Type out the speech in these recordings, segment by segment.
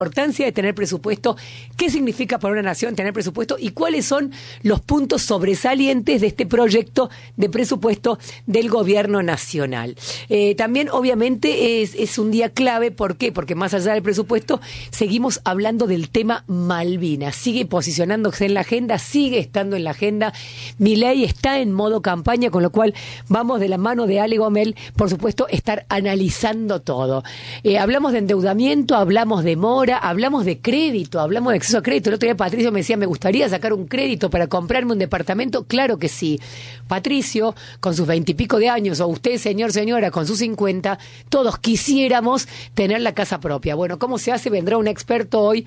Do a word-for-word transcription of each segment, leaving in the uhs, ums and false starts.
importancia de tener presupuesto, qué significa para una nación tener presupuesto y cuáles son los puntos sobresalientes de este proyecto de presupuesto del gobierno nacional. Eh, también, obviamente, es, es un día clave. ¿Por qué? Porque más allá del presupuesto, seguimos hablando del tema Malvinas. Sigue posicionándose en la agenda, sigue estando en la agenda. Milei está en modo campaña, con lo cual vamos de la mano de Ale Gomel, por supuesto, estar analizando todo. Eh, hablamos de endeudamiento, hablamos de mora, hablamos de crédito, hablamos de acceso a crédito. El otro día Patricio me decía, ¿me gustaría sacar un crédito para comprarme un departamento? Claro que sí. Patricio, con sus veintipico de años, o usted, señor, señora, con sus cincuenta, todos quisiéramos tener la casa propia. Bueno, ¿cómo se hace? Vendrá un experto hoy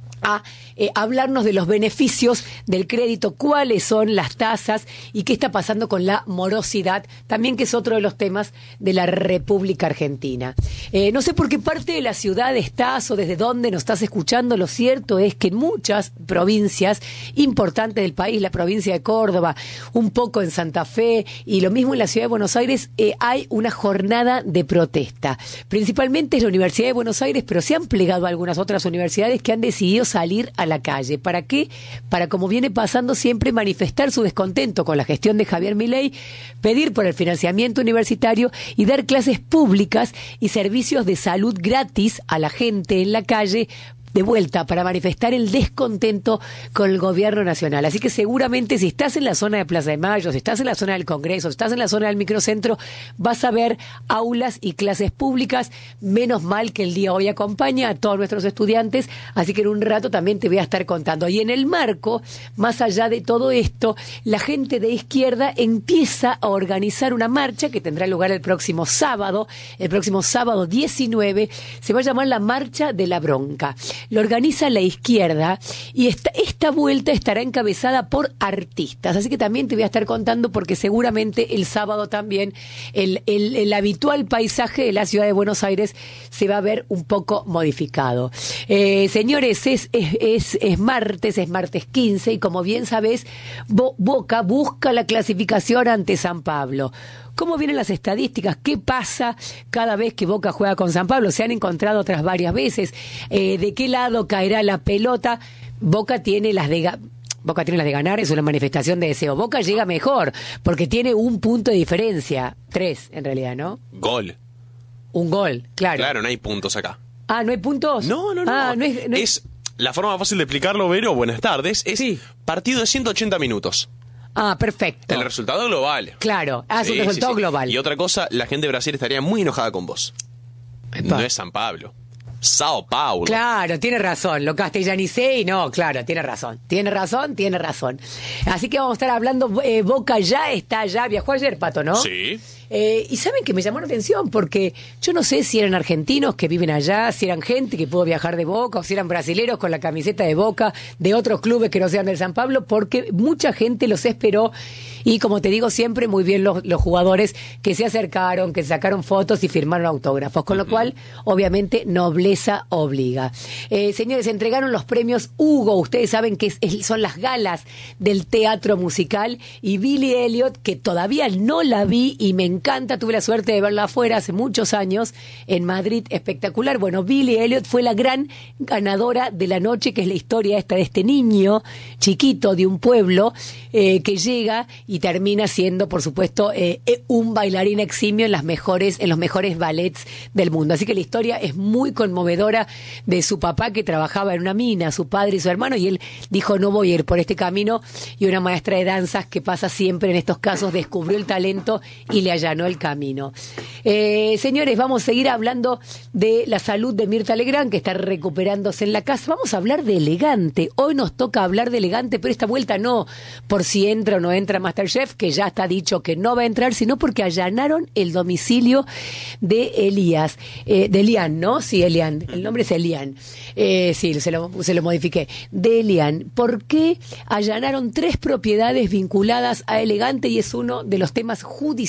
a eh, hablarnos de los beneficios del crédito, cuáles son las tasas y qué está pasando con la morosidad, también, que es otro de los temas de la República Argentina. Eh, no sé por qué parte de la ciudad estás o desde dónde nos estás escuchando. Lo cierto es que en muchas provincias importantes del país, la provincia de Córdoba, un poco en Santa Fe y lo mismo en la ciudad de Buenos Aires, eh, hay una jornada de protesta. Principalmente es la Universidad de Buenos Aires, pero se han plegado a algunas otras universidades que han decidido salir a la calle. ¿Para qué? Para, como viene pasando siempre, manifestar su descontento con la gestión de Javier Milei, pedir por el financiamiento universitario y dar clases públicas y servicios de salud gratis a la gente en la calle, de vuelta, para manifestar el descontento con el gobierno nacional. Así que seguramente, si estás en la zona de Plaza de Mayo, si estás en la zona del Congreso, si estás en la zona del microcentro, vas a ver aulas y clases públicas. Menos mal que el día hoy acompaña a todos nuestros estudiantes, así que en un rato también te voy a estar contando. Y en el marco, más allá de todo esto, la gente de izquierda empieza a organizar una marcha que tendrá lugar el próximo sábado, el próximo sábado diecinueve, se va a llamar la Marcha de la Bronca. Lo organiza la izquierda y esta, esta vuelta estará encabezada por artistas. Así que también te voy a estar contando, porque seguramente el sábado también el, el, el habitual paisaje de la ciudad de Buenos Aires se va a ver un poco modificado. Eh, señores, es, es, es, es martes, es martes quince y como bien sabés, Bo, Boca busca la clasificación ante San Pablo. ¿Cómo vienen las estadísticas? ¿Qué pasa cada vez que Boca juega con San Pablo? Se han encontrado otras varias veces. Eh, ¿De qué lado caerá la pelota? Boca tiene las de... Boca tiene las de ganar, es una manifestación de deseo. Boca llega mejor, porque tiene un punto de diferencia. Tres, en realidad, ¿no? Gol. Un gol, claro. Claro, no hay puntos acá. Ah, ¿no hay puntos? No, no, no. Ah, no es, no es... es la forma más fácil de explicarlo, Vero, buenas tardes, es sí. Partido de ciento ochenta minutos. Ah, perfecto. El resultado global. Claro, ah, sí, es un resultado sí, sí. global. Y otra cosa, la gente de Brasil estaría muy enojada con vos. Epa. No es San Pablo. Sao Paulo. Claro, tiene razón, lo castellanicé y no, claro, tiene razón, tiene razón, tiene razón. Así que vamos a estar hablando, eh, Boca ya está allá, viajó ayer, Pato, ¿no? Sí. Eh, y saben que me llamó la atención porque yo no sé si eran argentinos que viven allá, si eran gente que pudo viajar de Boca, o si eran brasileros con la camiseta de Boca, de otros clubes que no sean del San Pablo, porque mucha gente los esperó y, como te digo siempre, muy bien los, los jugadores que se acercaron, que sacaron fotos y firmaron autógrafos, con lo cual, obviamente, nobleza obliga. Eh, señores, entregaron los premios Hugo, ustedes saben que es, es, son las galas del teatro musical, y Billy Elliot, que todavía no la vi y me encanta, tuve la suerte de verla afuera hace muchos años en Madrid, espectacular. Bueno, Billy Elliot fue la gran ganadora de la noche, que es la historia esta de este niño chiquito de un pueblo eh, que llega y termina siendo, por supuesto, eh, un bailarín eximio en las mejores, en los mejores ballets del mundo. Así que la historia es muy conmovedora de su papá, que trabajaba en una mina, su padre y su hermano, y él dijo, no voy a ir por este camino, y una maestra de danzas, que pasa siempre en estos casos, descubrió el talento y le allanó el camino. Eh, señores, vamos a seguir hablando de la salud de Mirta Legrand, que está recuperándose en la casa. Vamos a hablar de Elegante. Hoy nos toca hablar de Elegante, pero esta vuelta no por si entra o no entra MasterChef, que ya está dicho que no va a entrar, sino porque allanaron el domicilio de Elías, eh, de Elian, ¿no? Sí, Elian. El nombre es Elian. Eh, sí, se lo, se lo modifiqué. De Elian. ¿Por qué allanaron tres propiedades vinculadas a Elegante? Y es uno de los temas judiciales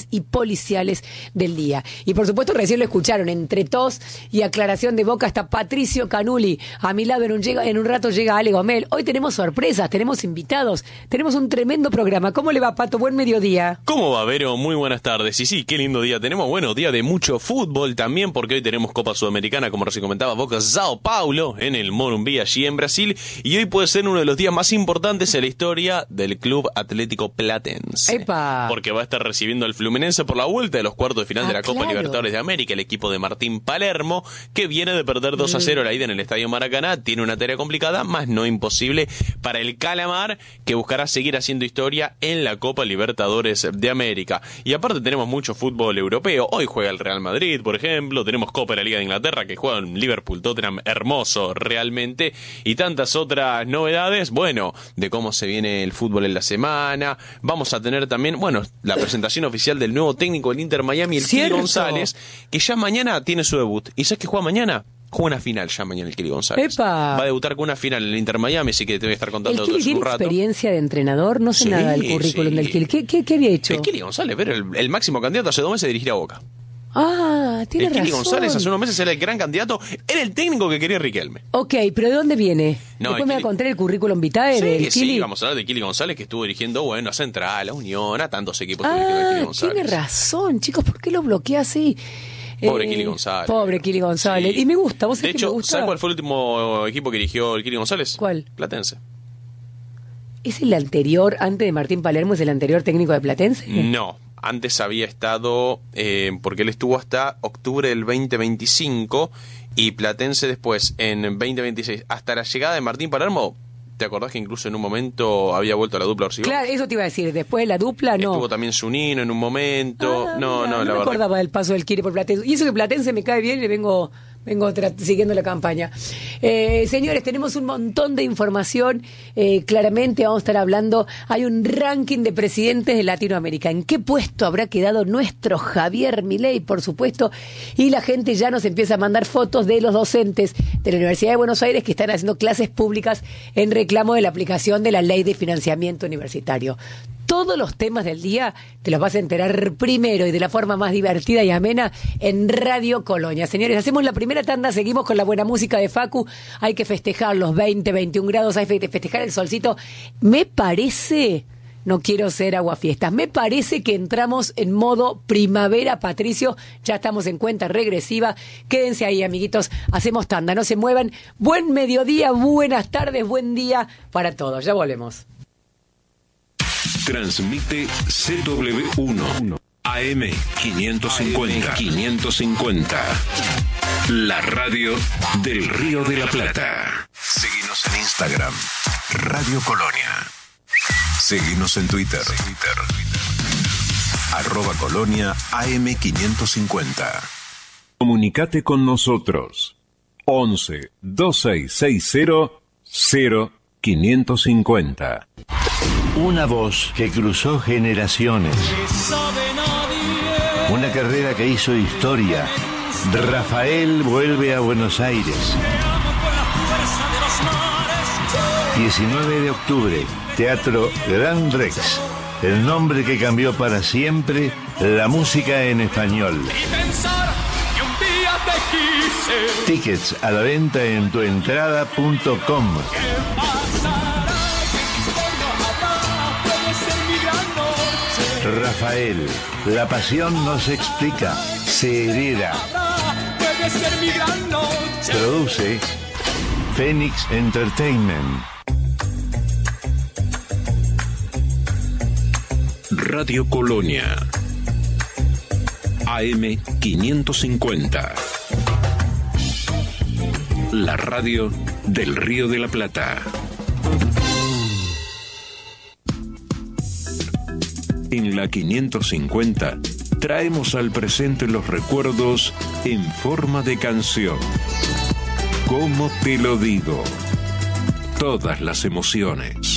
judiciales y policiales del día. Y por supuesto recién lo escucharon, entre tos y aclaración de boca está Patricio Canuli. A mi lado en un, llega, en un rato llega Ale Gomel. Hoy tenemos sorpresas, tenemos invitados, tenemos un tremendo programa. ¿Cómo le va, Pato? Buen mediodía. ¿Cómo va, Vero? Muy buenas tardes. Y sí, qué lindo día tenemos. Bueno, día de mucho fútbol también, porque hoy tenemos Copa Sudamericana, como recién comentaba, Boca Sao Paulo en el Morumbi, allí en Brasil. Y hoy puede ser uno de los días más importantes en la historia del Club Atlético Platense. ¡Epa! Porque va a estar recibiendo al Fluminense por la vuelta de los cuartos de final ah, de la Copa claro. Libertadores de América, el equipo de Martín Palermo, que viene de perder dos a cero la ida en el Estadio Maracaná. Tiene una tarea complicada, más no imposible para el Calamar, que buscará seguir haciendo historia en la Copa Libertadores de América. Y aparte tenemos mucho fútbol europeo. Hoy juega el Real Madrid, por ejemplo. Tenemos Copa de la Liga de Inglaterra, que juega en Liverpool, Tottenham, hermoso realmente. Y tantas otras novedades, bueno, de cómo se viene el fútbol en la semana. Vamos a tener también, bueno, la presentación oficial del nuevo técnico del Inter Miami, el Kili González, que ya mañana tiene su debut. ¿Y sabes qué juega mañana? Juega una final ya mañana el Kili González. ¡Epa! Va a debutar con una final en el Inter Miami, así que te voy a estar contando todo eso un rato. ¿El Kili tiene experiencia de entrenador? No sé sí, nada del currículum sí. del Kili. ¿Qué, qué, ¿Qué había hecho? El Kili González, pero el, el máximo candidato hace dos meses de dirigir a Boca. Ah, tiene el Kili razón. González hace unos meses era el gran candidato, era el técnico que quería Riquelme. Ok, pero ¿de dónde viene? No, Después me va a Kili... contar el currículum vitae sí, del Kili. Sí, vamos a hablar de Kili González, que estuvo dirigiendo, bueno, a Central, a Unión, a tantos equipos. Ah, tiene razón, chicos, ¿por qué lo bloquea así? Pobre eh, Kili González. Pobre Kili González. Sí. Y me gusta, vos de sabés hecho, que me gusta. ¿sabes cuál fue el último equipo que dirigió el Kili González? ¿Cuál? Platense. ¿Es el anterior, antes de Martín Palermo, es el anterior técnico de Platense? No, antes había estado, eh, porque él estuvo hasta octubre del veinte veinticinco y Platense después en veinte veintiséis. Hasta la llegada de Martín Palermo, ¿te acordás que incluso en un momento había vuelto a la dupla Orsigón? Claro, eso te iba a decir, después de la dupla no. Estuvo también Zunino en un momento. Ah, no, mira, no, no la me verdad. acordaba del paso del Kili por Platense. Y eso que Platense me cae bien y le vengo... Vengo tra- siguiendo la campaña. Eh, señores, tenemos un montón de información. Eh, claramente vamos a estar hablando. Hay un ranking de presidentes de Latinoamérica. ¿En qué puesto habrá quedado nuestro Javier Milei, por supuesto? Y la gente ya nos empieza a mandar fotos de los docentes de la Universidad de Buenos Aires que están haciendo clases públicas en reclamo de la aplicación de la Ley de Financiamiento Universitario. Todos los temas del día te los vas a enterar primero y de la forma más divertida y amena en Radio Colonia. Señores, hacemos la primera tanda, seguimos con la buena música de Facu. Hay que festejar los veinte, veintiún grados, hay que festejar el solcito. Me parece, no quiero ser aguafiestas, me parece que entramos en modo primavera, Patricio. Ya estamos en cuenta regresiva. Quédense ahí, amiguitos. Hacemos tanda, no se muevan. Buen mediodía, buenas tardes, buen día para todos. Ya volvemos. Transmite C W uno A M quinientos cincuenta. quinientos cincuenta. La radio del Río de la Plata. Seguinos en Instagram, Radio Colonia. Seguinos en Twitter, arroba Colonia A M quinientos cincuenta. Comunicate con nosotros. once, veintiséis sesenta, cero, quinientos cincuenta. Una voz que cruzó generaciones. Una carrera que hizo historia. Rafael vuelve a Buenos Aires. diecinueve de octubre, Teatro Gran Rex. El nombre que cambió para siempre la música en español. Tickets a la venta en tuentrada punto com. Rafael, la pasión no se explica, se hereda. Produce Phoenix Entertainment. Radio Colonia A M quinientos cincuenta. La radio del Río de la Plata. En la quinientos cincuenta traemos al presente los recuerdos en forma de canción. ¿Cómo te lo digo? Todas las emociones.